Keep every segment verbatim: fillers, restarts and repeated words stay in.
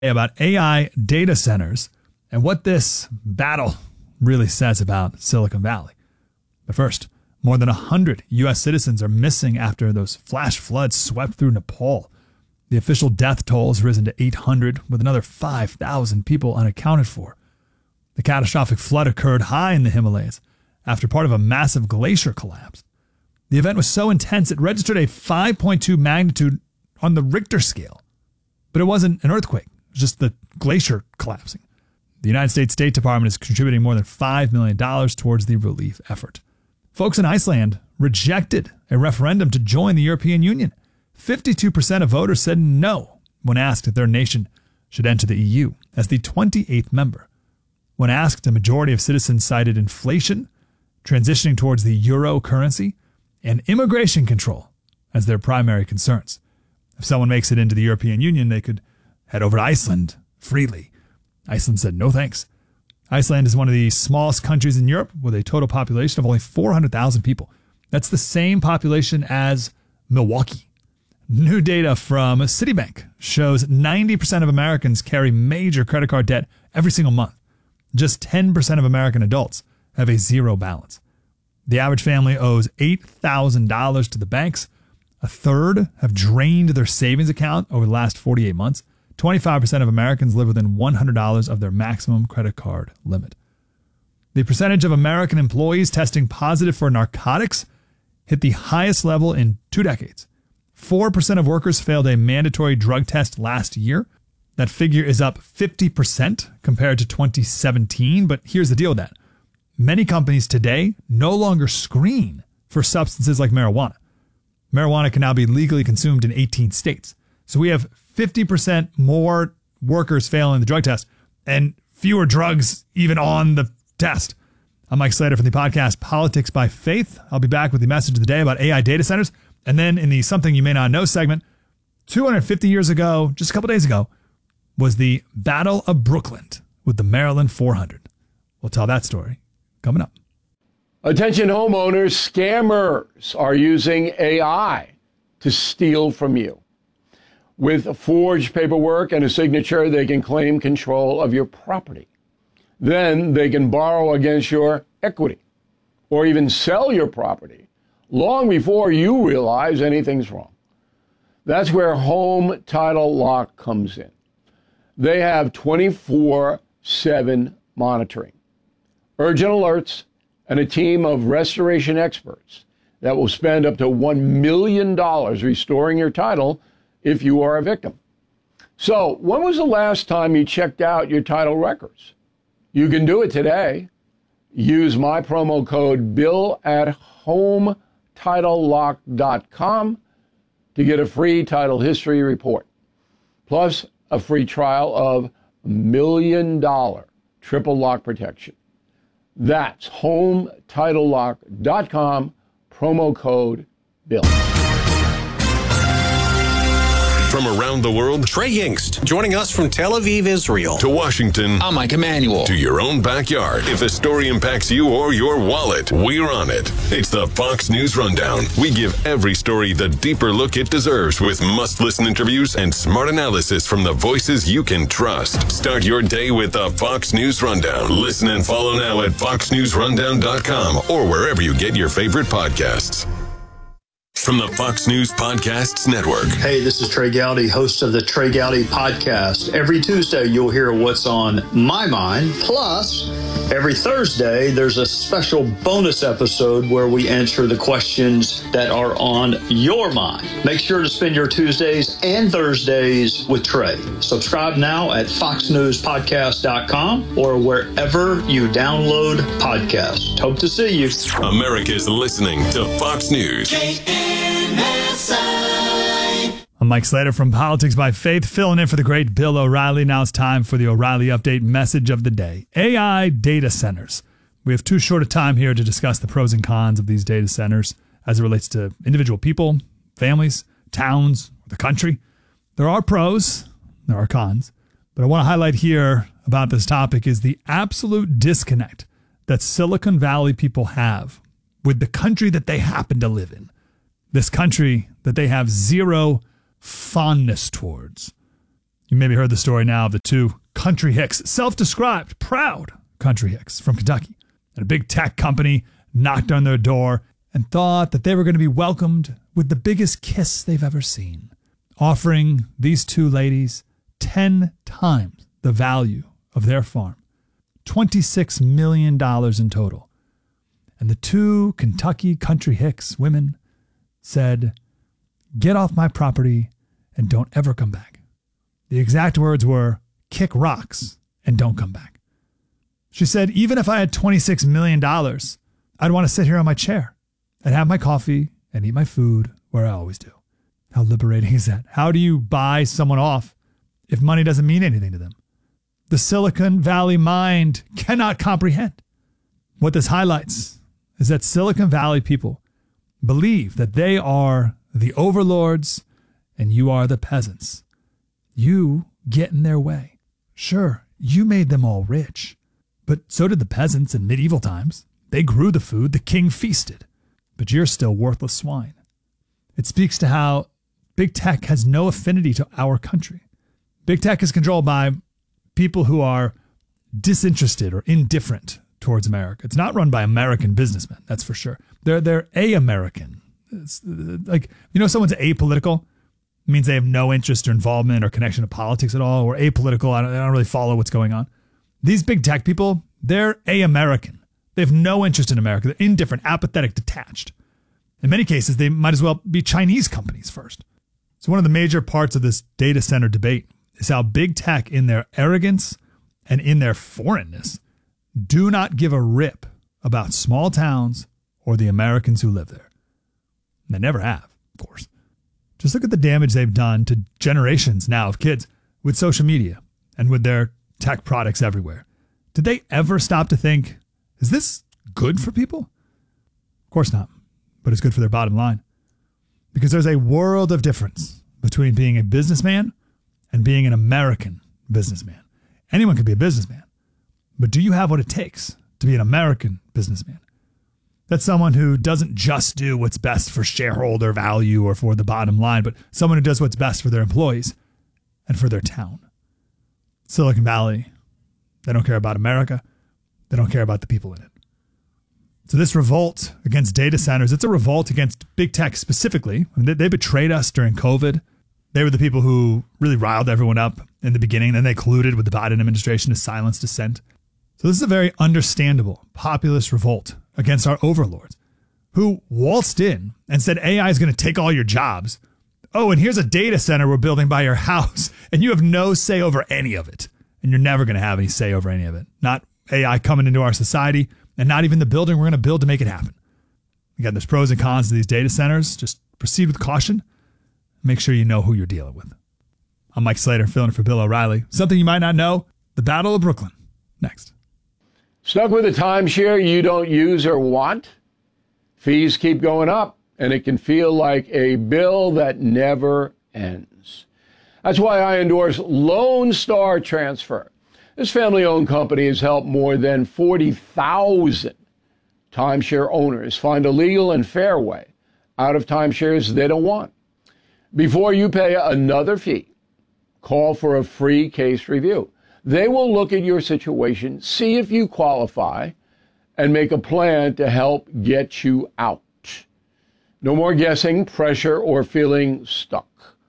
about A I data centers and what this battle really says about Silicon Valley. But first, more than one hundred U S citizens are missing after those flash floods swept through Nepal. The official death toll has risen to eight hundred, with another five thousand people unaccounted for. The catastrophic flood occurred high in the Himalayas after part of a massive glacier collapsed. The event was so intense it registered a five point two magnitude on the Richter scale. But it wasn't an earthquake, it was just the glacier collapsing. The United States State Department is contributing more than five million dollars towards the relief effort. Folks in Iceland rejected a referendum to join the European Union. fifty-two percent of voters said no when asked if their nation should enter the E U as the twenty-eighth member. When asked, a majority of citizens cited inflation, transitioning towards the euro currency, and immigration control as their primary concerns. If someone makes it into the European Union, they could head over to Iceland freely. Iceland said no thanks. Iceland is one of the smallest countries in Europe with a total population of only four hundred thousand people. That's the same population as Milwaukee. New data from Citibank shows ninety percent of Americans carry major credit card debt every single month. Just ten percent of American adults have a zero balance. The average family owes eight thousand dollars to the banks. A third have drained their savings account over the last forty-eight months. twenty-five percent of Americans live within one hundred dollars of their maximum credit card limit. The percentage of American employees testing positive for narcotics hit the highest level in two decades. four percent of workers failed a mandatory drug test last year. That figure is up fifty percent compared to twenty seventeen, but here's the deal with that. Many companies today no longer screen for substances like marijuana. Marijuana can now be legally consumed in eighteen states. So we have fifty percent more workers failing the drug test and fewer drugs even on the test. I'm Mike Slater from the podcast Politics by Faith. I'll be back with the message of the day about A I data centers. And then in the Something You May Not Know segment, two hundred fifty years ago, just a couple days ago, was the Battle of Brooklyn with the Maryland four hundred. We'll tell that story coming up. Attention homeowners, scammers are using A I to steal from you. With forged paperwork and a signature, they can claim control of your property. Then they can borrow against your equity or even sell your property long before you realize anything's wrong. That's where Home Title Lock comes in. They have twenty-four seven monitoring, urgent alerts, and a team of restoration experts that will spend up to one million dollars restoring your title if you are a victim. So, when was the last time you checked out your title records? You can do it today. Use my promo code BILL at home title lock dot com to get a free title history report, plus a free trial of million dollar triple lock protection. That's home title lock dot com, promo code BILL. From around the world, Trey Yingst, joining us from Tel Aviv, Israel. To Washington. I'm Mike Emanuel. To your own backyard. If a story impacts you or your wallet, we're on it. It's the Fox News Rundown. We give every story the deeper look it deserves with must-listen interviews and smart analysis from the voices you can trust. Start your day with the Fox News Rundown. Listen and follow now at fox news rundown dot com or wherever you get your favorite podcasts. From the Fox News Podcasts Network. Hey, this is Trey Gowdy, host of the Trey Gowdy Podcast. Every Tuesday, you'll hear what's on my mind. Plus, every Thursday, there's a special bonus episode where we answer the questions that are on your mind. Make sure to spend your Tuesdays and Thursdays with Trey. Subscribe now at fox news podcast dot com or wherever you download podcasts. Hope to see you. America's listening to Fox News. I'm Mike Slater from Politics by Faith, filling in for the great Bill O'Reilly. Now it's time for the O'Reilly Update message of the day. A I data centers. We have too short a time here to discuss the pros and cons of these data centers as it relates to individual people, families, towns, the country. There are pros, there are cons, but I want to highlight here about this topic is the absolute disconnect that Silicon Valley people have with the country that they happen to live in. This country that they have zero fondness towards. You maybe heard the story now of the two country hicks, self-described, proud country hicks from Kentucky. And a big tech company knocked on their door and thought that they were going to be welcomed with the biggest kiss they've ever seen, offering these two ladies ten times the value of their farm, twenty-six million dollars in total. And the two Kentucky country hicks women said, "Get off my property and don't ever come back." The exact words were, "Kick rocks and don't come back." She said, "Even if I had twenty-six million dollars, I'd want to sit here on my chair and have my coffee and eat my food where I always do." How liberating is that? How do you buy someone off if money doesn't mean anything to them? The Silicon Valley mind cannot comprehend. What this highlights is that Silicon Valley people believe that they are the overlords and you are the peasants. You get in their way. Sure, you made them all rich, but so did the peasants in medieval times. They grew the food, the king feasted, but you're still worthless swine. It speaks to how big tech has no affinity to our country. Big tech is controlled by people who are disinterested or indifferent towards America. It's not run by American businessmen, that's for sure. They're they're a-American. It's like, you know, someone's apolitical. It means they have no interest or involvement or connection to politics at all, or apolitical. I don't, I don't really follow what's going on. These big tech people, they're a-American. They have no interest in America. They're indifferent, apathetic, detached. In many cases, they might as well be Chinese companies first. So one of the major parts of this data center debate is how big tech, in their arrogance and in their foreignness, do not give a rip about small towns or the Americans who live there. And they never have, of course. Just look at the damage they've done to generations now of kids with social media and with their tech products everywhere. Did they ever stop to think, is this good for people? Of course not, but it's good for their bottom line. Because there's a world of difference between being a businessman and being an American businessman. Anyone can be a businessman, but do you have what it takes to be an American businessman? That's someone who doesn't just do what's best for shareholder value or for the bottom line, but someone who does what's best for their employees and for their town. Silicon Valley, they don't care about America. They don't care about the people in it. So this revolt against data centers, it's a revolt against big tech specifically. I mean, they, they betrayed us during COVID. They were the people who really riled everyone up in the beginning. Then they colluded with the Biden administration to silence dissent. So this is a very understandable populist revolt against our overlords who waltzed in and said A I is going to take all your jobs. Oh, and here's a data center we're building by your house, and you have no say over any of it. And you're never going to have any say over any of it. Not A I coming into our society, and not even the building we're going to build to make it happen. Again, there's pros and cons to these data centers. Just proceed with caution. Make sure you know who you're dealing with. I'm Mike Slater, filling in for Bill O'Reilly. Something you might not know, the Battle of Brooklyn. Next. Stuck with a timeshare you don't use or want? Fees keep going up, and it can feel like a bill that never ends. That's why I endorse Lone Star Transfer. This family-owned company has helped more than forty thousand timeshare owners find a legal and fair way out of timeshares they don't want. Before you pay another fee, call for a free case review. They will look at your situation, see if you qualify, and make a plan to help get you out. No more guessing, pressure, or feeling stuck.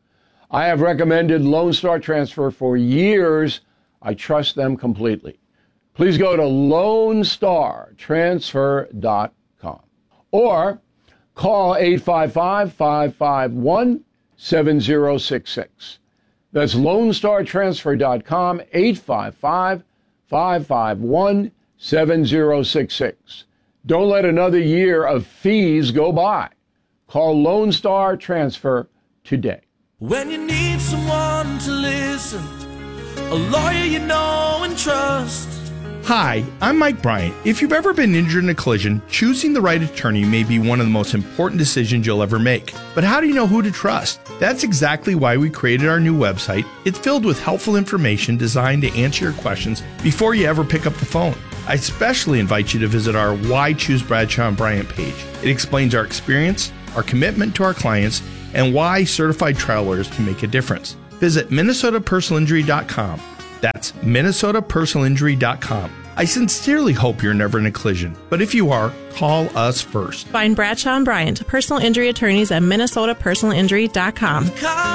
I have recommended Lone Star Transfer for years. I trust them completely. Please go to lone star transfer dot com or call eight five five, five five one, seven zero six six. That's lone star transfer dot com, eight five five, five five one, seven zero six six. Don't let another year of fees go by. Call Lone Star Transfer today. When you need someone to listen, a lawyer you know and trust. Hi, I'm Mike Bryant. If you've ever been injured in a collision, choosing the right attorney may be one of the most important decisions you'll ever make. But how do you know who to trust? That's exactly why we created our new website. It's filled with helpful information designed to answer your questions before you ever pick up the phone. I especially invite you to visit our Why Choose Bradshaw and Bryant page. It explains our experience, our commitment to our clients, and why certified trial lawyers can make a difference. Visit minnesota personal injury dot com. That's minnesota personal injury dot com. I sincerely hope you're never in a collision, but if you are, call us first. Find Bradshaw and Bryant, personal injury attorneys at minnesota personal injury dot com.